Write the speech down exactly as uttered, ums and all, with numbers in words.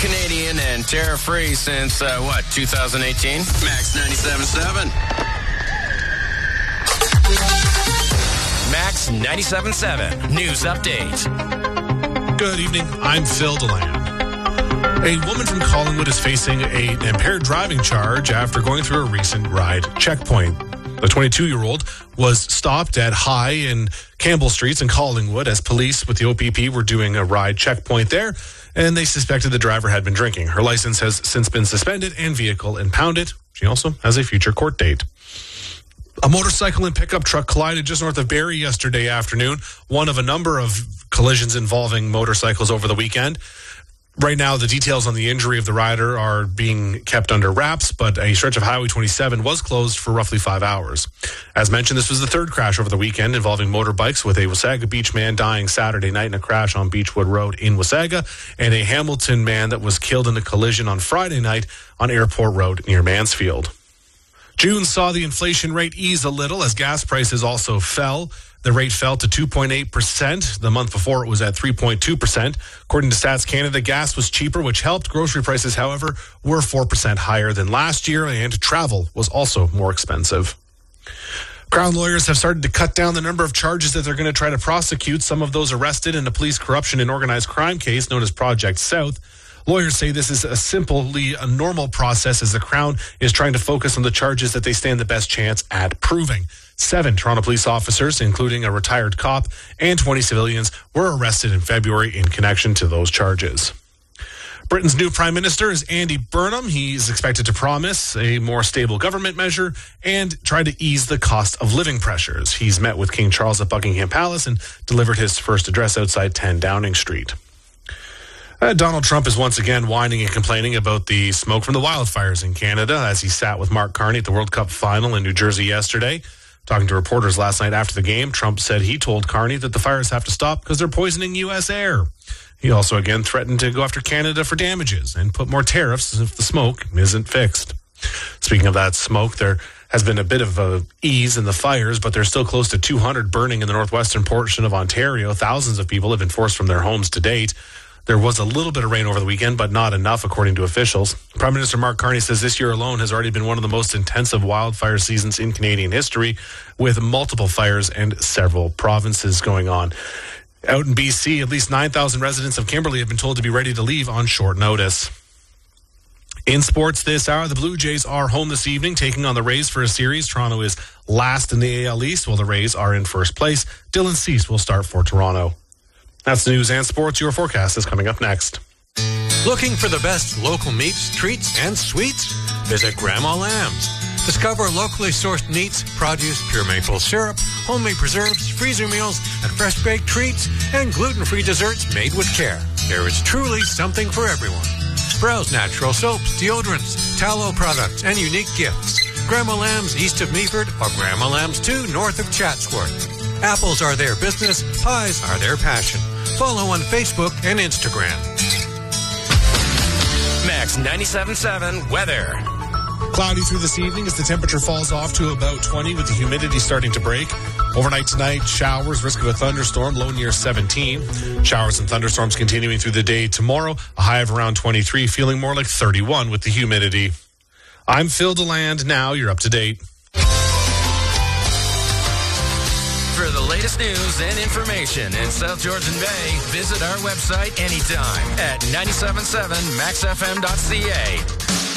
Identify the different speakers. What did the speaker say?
Speaker 1: Canadian and tariff-free since, uh, what, two thousand eighteen? Max ninety-seven point seven. Max ninety-seven point seven. News update.
Speaker 2: Good evening. I'm Phil DeLand. A woman from Collingwood is facing a, an impaired driving charge after going through a recent ride checkpoint. The twenty-two-year-old was stopped at High and Campbell Streets in Collingwood as police with the O P P were doing a ride checkpoint there, and they suspected the driver had been drinking. Her license has since been suspended and vehicle impounded. She also has a future court date. A motorcycle and pickup truck collided just north of Barrie yesterday afternoon, one of a number of collisions involving motorcycles over the weekend. Right now, the details on the injury of the rider are being kept under wraps, but a stretch of Highway twenty-seven was closed for roughly five hours. As mentioned, this was the third crash over the weekend involving motorbikes, with a Wasaga Beach man dying Saturday night in a crash on Beechwood Road in Wasaga, and a Hamilton man that was killed in a collision on Friday night on Airport Road near Mansfield. June saw the inflation rate ease a little as gas prices also fell. The rate fell to two point eight percent. The month before, it was at three point two percent. According to Stats Canada, gas was cheaper, which helped. Grocery prices, however, were four percent higher than last year, and travel was also more expensive. Crown lawyers have started to cut down the number of charges that they're going to try to prosecute. Some of those arrested in a police corruption and organized crime case known as Project South. Lawyers say this is a simply a normal process as the Crown is trying to focus on the charges that they stand the best chance at proving. Seven Toronto police officers, including a retired cop, and twenty civilians were arrested in February in connection to those charges. Britain's new Prime Minister is Andy Burnham. He's expected to promise a more stable government measure and try to ease the cost of living pressures. He's met with King Charles at Buckingham Palace and delivered his first address outside ten Downing Street. Uh, Donald Trump is once again whining and complaining about the smoke from the wildfires in Canada as he sat with Mark Carney at the World Cup final in New Jersey yesterday. Talking to reporters last night after the game, Trump said he told Carney that the fires have to stop because they're poisoning U S air. He also again threatened to go after Canada for damages and put more tariffs if the smoke isn't fixed. Speaking of that smoke, there has been a bit of a ease in the fires, but there's still close to two hundred burning in the northwestern portion of Ontario. Thousands of people have been forced from their homes to date. There was a little bit of rain over the weekend, but not enough, according to officials. Prime Minister Mark Carney says this year alone has already been one of the most intensive wildfire seasons in Canadian history, with multiple fires and several provinces going on. Out in B C, at least nine thousand residents of Kimberley have been told to be ready to leave on short notice. In sports this hour, the Blue Jays are home this evening, taking on the Rays for a series. Toronto is last in the A L East, while the Rays are in first place. Dylan Cease will start for Toronto. That's the news and sports. Your forecast is coming up next.
Speaker 3: Looking for the best local meats, treats, and sweets? Visit Grandma Lamb's. Discover locally sourced meats, produce, pure maple syrup, homemade preserves, freezer meals, and fresh baked treats, and gluten-free desserts made with care. There is truly something for everyone. Browse natural soaps, deodorants, tallow products, and unique gifts. Grandma Lamb's east of Meaford or Grandma Lamb's two north of Chatsworth. Apples are their business, pies are their passion. Follow on Facebook and Instagram.
Speaker 1: Max ninety-seven point seven weather.
Speaker 2: Cloudy through this evening as the temperature falls off to about twenty with the humidity starting to break. Overnight tonight, showers, risk of a thunderstorm, low near seventeen. Showers and thunderstorms continuing through the day tomorrow, a high of around twenty-three, feeling more like thirty-one with the humidity. I'm Phil DeLand. Now you're up to date.
Speaker 1: For the latest news and information in South Georgian Bay, visit our website anytime at nine seven seven max f m dot c a.